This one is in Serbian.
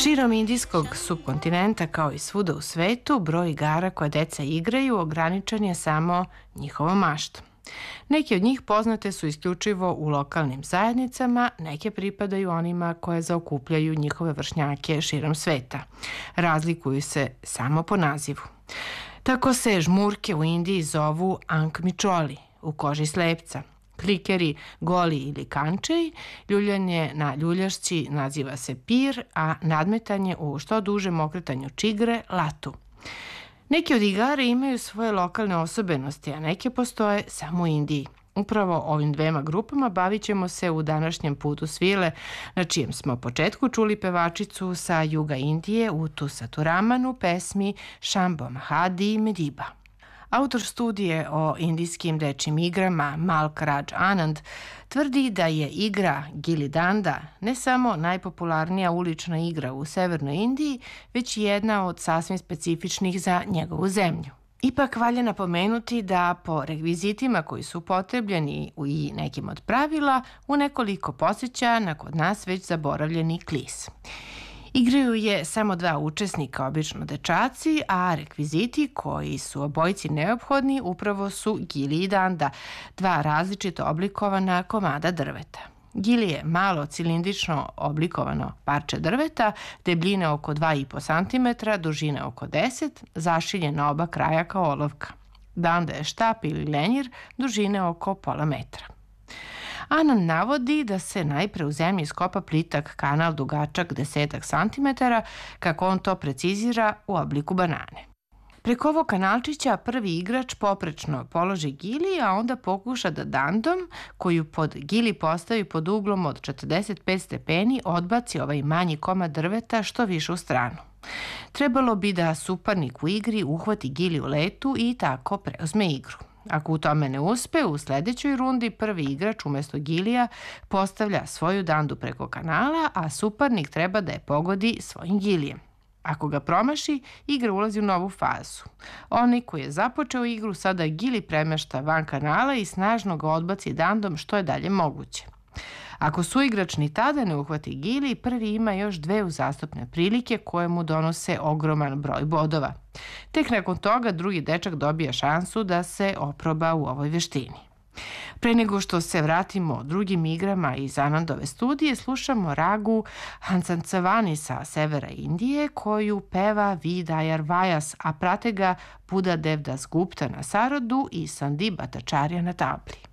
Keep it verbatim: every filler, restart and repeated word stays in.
Širom indijskog subkontinenta, kao i svuda u svetu, broj igara koje deca igraju ograničen je samo njihovom maštom. Neke od njih poznate su isključivo u lokalnim zajednicama, neke pripadaju onima koje zaokupljaju njihove vršnjake širom sveta. Razlikuju se samo po nazivu. Tako se žmurke u Indiji zovu ankmičoli, u koži slepca, klikeri goli ili kančej, ljuljanje na ljuljašci naziva se pir, a nadmetanje u što dužem okretanju čigre latu. Neki od igara imaju svoje lokalne osobenosti, a neke postoje samo u Indiji. Upravo ovim dvema grupama bavit ćemo se u današnjem putu svile, na čijem smo početku čuli pevačicu sa juga Indije Utu Saturamanu pesmi Shambho Mahadi Mediba. Autor studije o indijskim dečjim igrama Malk Raj Anand tvrdi da je igra Gili Danda ne samo najpopularnija ulična igra u severnoj Indiji, već i jedna od sasvim specifičnih za njegovu zemlju. Ipak valja napomenuti da po rekvizitima koji su upotrebljeni i nekim od pravila, u nekoliko podsjeća na kod nas već zaboravljeni klis. Igraju je samo dva učesnika, obično dečaci, a rekviziti koji su obojci neophodni upravo su gili i danda, dva različito oblikovana komada drveta. Gili je malo cilindrično oblikovano parče drveta, debljine oko dva i po centimetra, dužine oko deset, zašiljen na oba kraja kao olovka. Danda je štap ili lenjir, dužine oko pola metra. Anand navodi da se najpre u zemlji skopa plitak kanal dugačak desetak santimetara, kako on to precizira, u obliku banane. Preko ovog kanalčića prvi igrač poprečno položi gili, a onda pokuša da dandom, koju pod gili postavi pod uglom od četrdeset pet stepeni, odbaci ovaj manji komad drveta što više u stranu. Trebalo bi da suparnik u igri uhvati gili u letu i tako preuzme igru. Ako u tome ne uspe, u sledećoj rundi prvi igrač umesto gilija postavlja svoju dandu preko kanala, a suparnik treba da je pogodi svojim gilijem. Ako ga promaši, igra ulazi u novu fazu. Onaj koji je započeo igru sada gili premešta van kanala i snažno ga odbaci dandom što je dalje moguće. Ako suigrač ni tada ne uhvati gili, prvi ima još dve uzastopne prilike koje mu donose ogroman broj bodova. Tek nakon toga drugi dečak dobija šansu da se oproba u ovoj veštini. Pre nego što se vratimo drugim igrama iz Anandove studije, slušamo ragu Hansancavani sa severa Indije, koju peva Vidayar Vyas, a prate ga Buddha Dev Das Gupta na sarodu i Sandip Bhattacharya na tabli.